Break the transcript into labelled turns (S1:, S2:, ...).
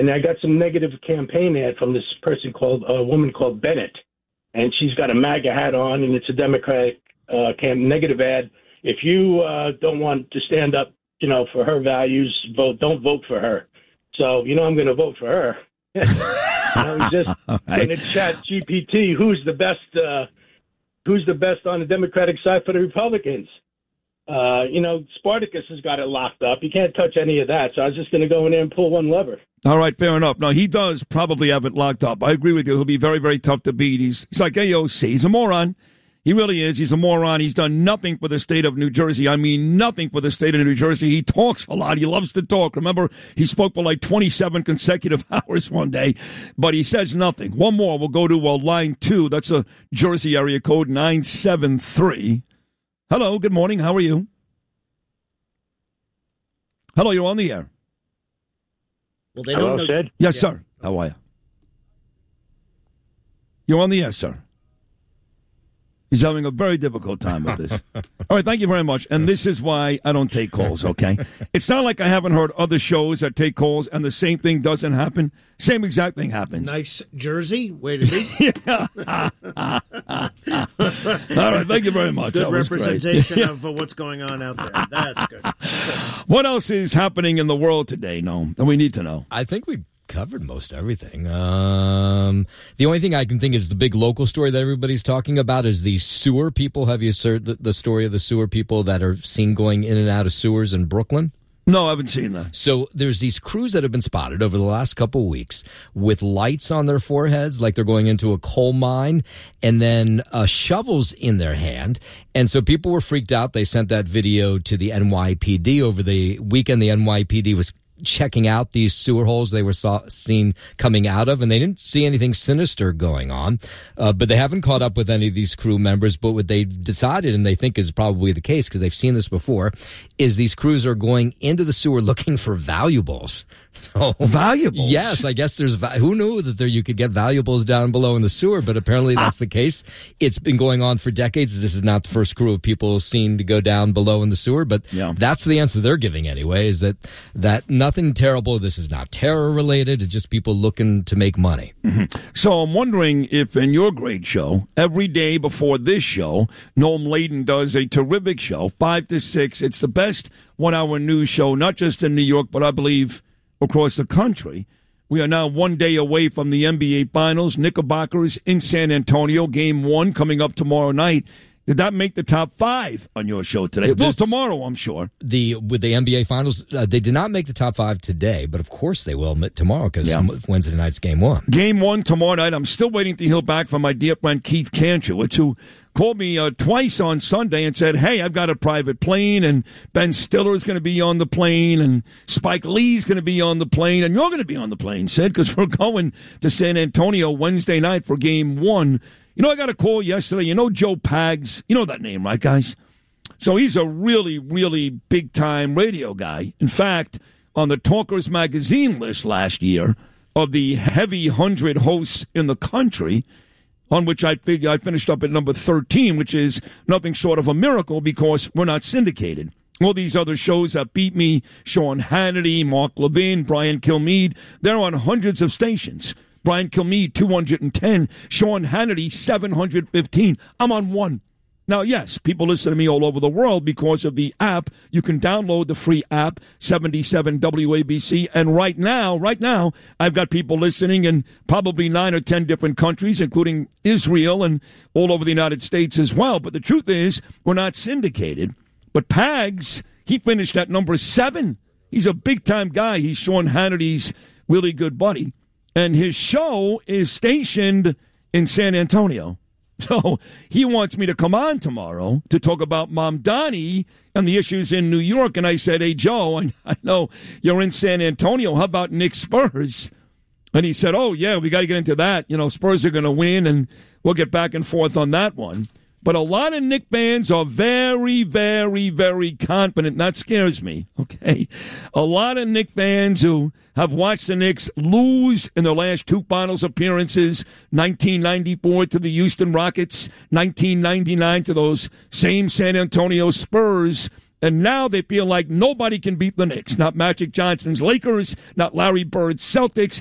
S1: And I got some negative campaign ad from this person a woman called Bennett. And she's got a MAGA hat on, and it's a Democratic negative ad. If you don't want to stand up, for her values, don't vote for her. So, I'm going to vote for her. I was just going to chat GPT, who's the best on the Democratic side for the Republicans. Spartacus has got it locked up. You can't touch any of that. So I was just going to go in there and pull one lever.
S2: All right, fair enough. No, he does probably have it locked up. I agree with you. He'll be very, very tough to beat. He's like AOC. He's a moron. He really is. He's a moron. He's done nothing for the state of New Jersey. I mean, nothing for the state of New Jersey. He talks a lot. He loves to talk. Remember, he spoke for like 27 consecutive hours one day, but he says nothing. One more. We'll go to line 2. That's a Jersey area code 973. Hello, good morning. How are you? Hello, you're on the air.
S3: Well, they don't know.
S1: Sid?
S2: Yes, sir. How are you? You're on the air, sir. He's having a very difficult time with this. All right, thank you very much. And this is why I don't take calls, okay? It's not like I haven't heard other shows that take calls and the same thing doesn't happen. Same exact thing happens.
S3: Nice jersey. Way to be.
S2: Yeah. All right, thank you very much.
S3: Good representation of what's going on out there. That's good.
S2: What else is happening in the world today, Noam, that we need to know?
S4: I think we covered most everything. The only thing I can think is the big local story that everybody's talking about is the sewer people. Have you heard the story of the sewer people that are seen going in and out of sewers in Brooklyn?
S2: No, I haven't seen that.
S4: So there's these crews that have been spotted over the last couple of weeks with lights on their foreheads like they're going into a coal mine, and then shovels in their hand. And so people were freaked out. They sent that video to the NYPD over the weekend. The NYPD was checking out these sewer holes they were seen coming out of, and they didn't see anything sinister going on. But they haven't caught up with any of these crew members. But what they decided, and they think is probably the case because they've seen this before, is these crews are going into the sewer looking for valuables. So
S2: valuables?
S4: Yes, I guess there's who knew that you could get valuables down below in the sewer, but apparently that's the case. It's been going on for decades. This is not the first crew of people seen to go down below in the sewer, but that's the answer they're giving anyway, is that nothing terrible. This is not terror related. It's just people looking to make money.
S2: Mm-hmm. So I'm wondering if in your great show, every day before this show, Noam Laden does a terrific show, 5 to 6. It's the best 1-hour news show, not just in New York, but I believe across the country. We are now 1 day away from the NBA Finals. Knickerbockers in San Antonio, Game 1 coming up tomorrow night. Did that make the top 5 on your show today? Well, tomorrow, I'm sure.
S4: With the NBA Finals, they did not make the top 5 today, but of course they will tomorrow because Wednesday night's Game 1.
S2: Game 1 tomorrow night. I'm still waiting to hear back from my dear friend Keith Kantrowitz, who called me twice on Sunday and said, hey, I've got a private plane, and Ben Stiller is going to be on the plane, and Spike Lee's going to be on the plane, and you're going to be on the plane, Sid, because we're going to San Antonio Wednesday night for Game 1. I got a call yesterday. Joe Pags. You know that name, right, guys? So he's a really, really big-time radio guy. In fact, on the Talkers magazine list last year of the heavy 100 hosts in the country, on which I finished up at number 13, which is nothing short of a miracle because we're not syndicated. All these other shows that beat me, Sean Hannity, Mark Levin, Brian Kilmeade, they're on hundreds of stations. Brian Kilmeade, 210. Sean Hannity, 715. I'm on 1. Now, yes, people listen to me all over the world because of the app. You can download the free app, 77 WABC. And right now, I've got people listening in probably 9 or 10 different countries, including Israel and all over the United States as well. But the truth is, we're not syndicated. But Pags, he finished at number 7. He's a big-time guy. He's Sean Hannity's really good buddy. And his show is stationed in San Antonio. So he wants me to come on tomorrow to talk about Mamdani and the issues in New York. And I said, hey, Joe, I know you're in San Antonio. How about Knicks Spurs? And he said, oh, yeah, we got to get into that. Spurs are going to win, and we'll get back and forth on that one. But a lot of Knicks fans are very, very, very confident. And that scares me, okay? A lot of Knicks fans who have watched the Knicks lose in their last 2 finals appearances, 1994 to the Houston Rockets, 1999 to those same San Antonio Spurs, And now they feel like nobody can beat the Knicks. Not Magic Johnson's Lakers, not Larry Bird's Celtics.